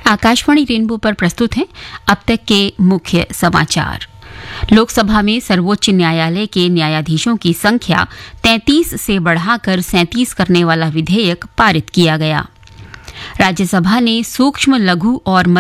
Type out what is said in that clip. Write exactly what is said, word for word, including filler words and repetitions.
Akashvani rainbow पर प्रस्तुत हैं अब तक के मुख्य समाचार। लोकसभा में सर्वोच्च न्यायालय के न्यायाधीशों की संख्या तैंतीस से बढ़ाकर सैंतीस करने वाला विधेयक पारित किया गया। राज्यसभा ने सूक्ष्म, लघु और